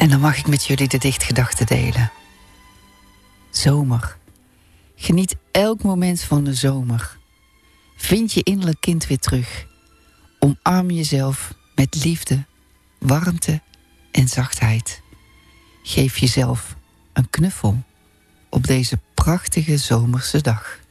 En dan mag ik met jullie de dichtgedachte delen. Zomer. Geniet elk moment van de zomer. Vind je innerlijk kind weer terug. Omarm jezelf met liefde, warmte en zachtheid. Geef jezelf een knuffel op deze prachtige zomerse dag.